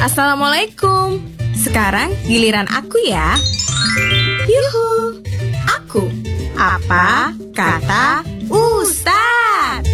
Assalamualaikum. Sekarang giliran aku ya. Yuhu. Aku. Apa kata Ustaz?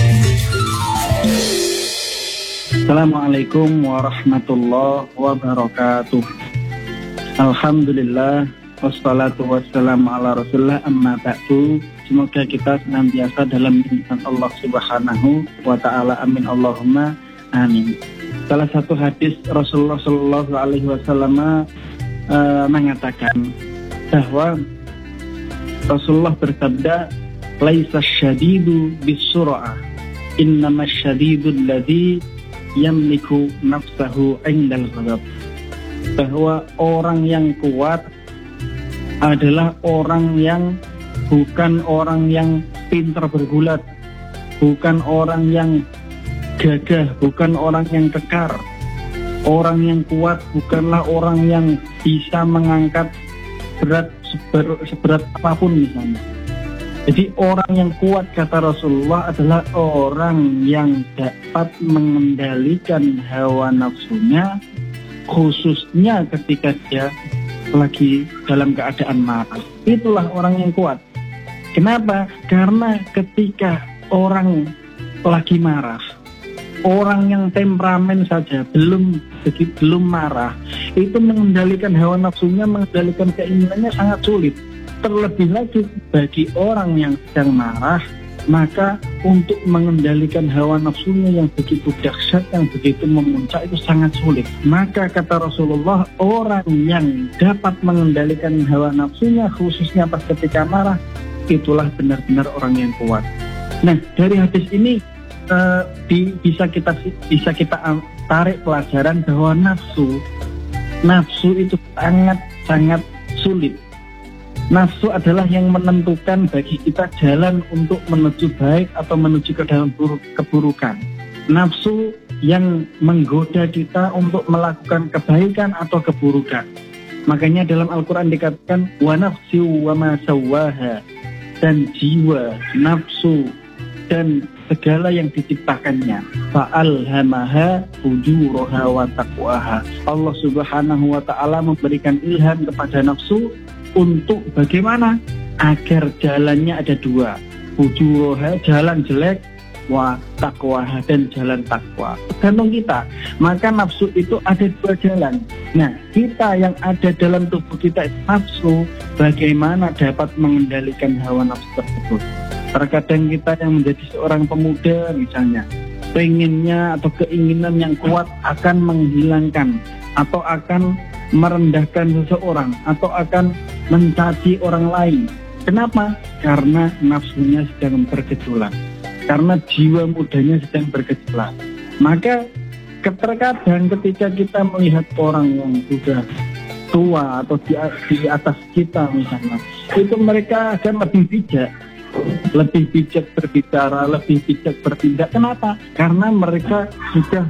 Assalamualaikum warahmatullahi wabarakatuh. Alhamdulillah, wassalatu wassalamu ala rasulillah, amma ba'du. Semoga kita senantiasa dalam lindungan Allah subhanahu wa ta'ala. Amin Allahumma amin. Salah satu hadis Rasulullah sallallahu alaihi wasallam mengatakan bahwa Rasulullah bersabda, laisa syadidu bisur'ah, innama syadidul ladzi yamliku nafsahu indal ghadab. Bahwa orang yang kuat adalah orang yang bukan orang yang pintar bergulat, bukan orang yang gagah, bukan orang yang kekar. Orang yang kuat bukanlah orang yang bisa mengangkat berat seberat apapun misalnya. Jadi orang yang kuat, kata Rasulullah, adalah orang yang dapat mengendalikan hawa nafsunya, khususnya ketika dia lagi dalam keadaan marah. Itulah orang yang kuat. Kenapa? Karena ketika orang lagi marah, orang yang temperamen saja belum marah, itu mengendalikan hawa nafsunya, mengendalikan keinginannya sangat sulit. Terlebih lagi bagi orang yang sedang marah, maka untuk mengendalikan hawa nafsunya yang begitu dahsyat, yang begitu memuncak, itu sangat sulit. Maka kata Rasulullah, orang yang dapat mengendalikan hawa nafsunya, khususnya pas ketika marah, itulah benar-benar orang yang kuat. Nah, dari hadis ini bisa kita tarik pelajaran bahwa nafsu itu sangat sulit. Nafsu adalah yang menentukan bagi kita jalan untuk menuju baik atau menuju ke dalam keburukan. Nafsu yang menggoda kita untuk melakukan kebaikan atau keburukan. Makanya dalam Al-Quran dikatakan wa nafsi wa ma sawwaha, dan jiwa, nafsu, dan segala yang diciptakannya. Fa'alhamaha fujuraha wa taqwaha. Allah subhanahu wa ta'ala memberikan ilham kepada nafsu untuk bagaimana agar jalannya ada dua, fujuraha, jalan jelek, wa taqwaha, dan jalan takwa. Tergantung kita. Maka nafsu itu ada dua jalan. Nah, kita yang ada dalam tubuh kita nafsu, bagaimana dapat mengendalikan hawa nafsu tersebut? Terkadang kita yang menjadi seorang pemuda misalnya, pengennya atau keinginan yang kuat akan menghilangkan atau akan merendahkan seseorang atau akan mencaci orang lain. Kenapa? Karena nafsunya sedang bergejolak, karena jiwa mudanya sedang bergejolak. Maka terkadang ketika kita melihat orang yang sudah tua atau di atas kita misalnya, itu mereka akan lebih bijak berbicara, lebih bijak bertindak. Kenapa? Karena mereka sudah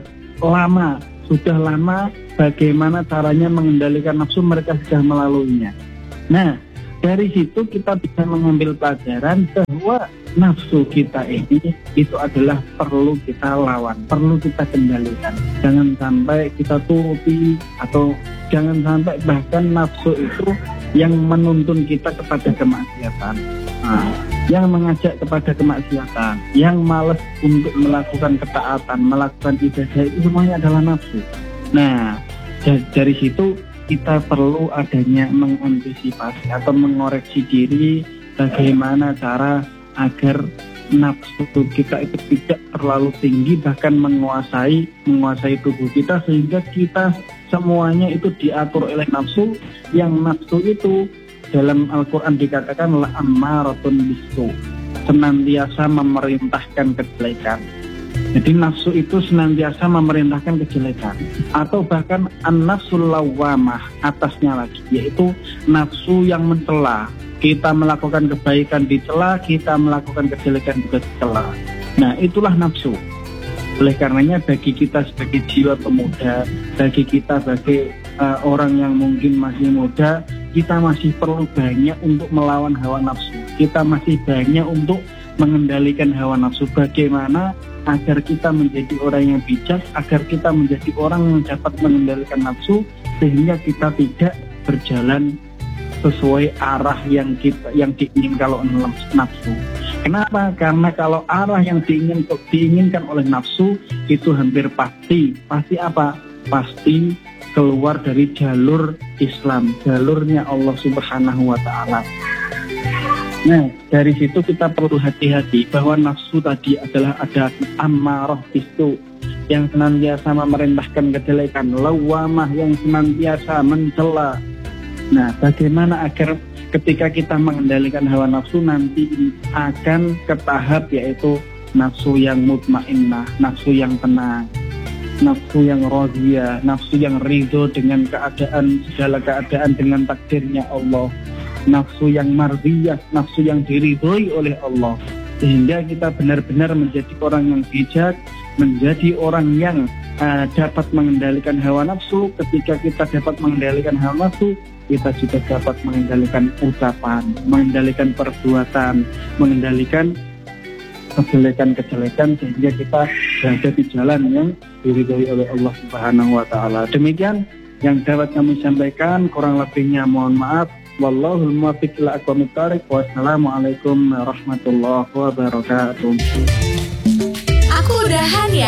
lama bagaimana caranya mengendalikan nafsu, mereka sudah melaluinya. Nah, dari situ kita bisa mengambil pelajaran bahwa nafsu kita ini itu adalah perlu kita lawan, perlu kita kendalikan. Jangan sampai kita turuti, atau jangan sampai bahkan nafsu itu yang menuntun kita kepada kemaksiatan, yang mengajak kepada kemaksiatan, yang malas untuk melakukan ketaatan, melakukan ibadah, itu semuanya adalah nafsu. Nah, dari situ kita perlu adanya mengantisipasi atau mengoreksi diri, bagaimana cara agar nafsu kita itu tidak terlalu tinggi, bahkan menguasai tubuh kita, sehingga kita semuanya itu diatur oleh nafsu, yang nafsu itu dalam Al-Quran dikatakan la'ammaratun bisu, senantiasa memerintahkan kejelekan. Jadi nafsu itu senantiasa memerintahkan kejelekan. Atau bahkan an-nafsul lawwamah, atasnya lagi, yaitu nafsu yang mencela. Kita melakukan kebaikan dicela, kita melakukan kejelekan juga dicela. Nah, itulah nafsu. Oleh karenanya bagi kita sebagai jiwa pemuda, bagi kita sebagai orang yang mungkin masih muda, kita masih perlu banyak untuk melawan hawa nafsu. Kita masih banyak untuk mengendalikan hawa nafsu. Bagaimana agar kita menjadi orang yang bijak, agar kita menjadi orang yang dapat mengendalikan nafsu, sehingga kita tidak berjalan sesuai arah yang diinginkan oleh nafsu. Kenapa? Karena kalau arah yang diinginkan oleh nafsu itu hampir pasti apa? Pasti keluar dari jalur Islam, jalurnya Allah Subhanahu wa Ta'ala. Nah, dari situ kita perlu hati-hati bahwa nafsu tadi adalah ada ammarah bisu yang senantiasa memerintahkan kejelekan, lawamah yang senantiasa mencela. Nah, bagaimana agar ketika kita mengendalikan hawa nafsu nanti akan ke tahap yaitu nafsu yang mutmainnah, nafsu yang tenang, nafsu yang radhiyah, nafsu yang ridho dengan segala keadaan dengan takdirnya Allah, nafsu yang mardiyah, nafsu yang diridhoi oleh Allah, sehingga kita benar-benar menjadi orang yang bijak, menjadi orang yang dapat mengendalikan hawa nafsu. Ketika kita dapat mengendalikan hawa nafsu, kita juga dapat mengendalikan ucapan, mengendalikan perbuatan, mengendalikan kejelekan-kejelekan, sehingga kita berada di jalan yang diridhoi oleh Allah Subhanahu wa Ta'ala. Demikian yang dapat kami sampaikan, kurang lebihnya mohon maaf. Wallahul muwaffiq ila aqwamit thoriq. Wassalamualaikum warahmatullahi wabarakatuh. Aku udahan ya.